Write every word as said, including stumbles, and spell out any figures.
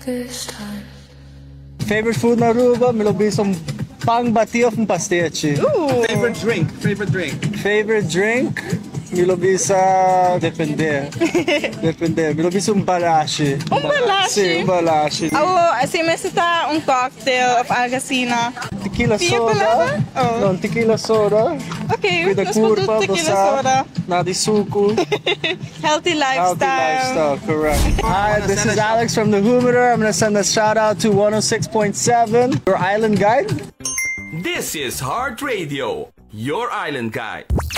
this time. Favorite food na Aruba? Milobisong pang batio from pastiche. Ooh. Favorite drink? Favorite drink? Favorite drink? Milobisa, depende. Depende. Milobisa um balashi. Um balashi? Sim, um balashi. Oh, assim, mas está um cocktail of Algacina. Tequila Pia soda? palavra? Oh. Não, tequila soda. Ok, With a nós podemos curva, tequila basa, soda. nada de suco. Healthy lifestyle. Healthy lifestyle, correct. Hi, this is Alex from the Humidor. I'm going to send a shout out to one oh six point seven, your island guide. This is Heart Radio, your island guide.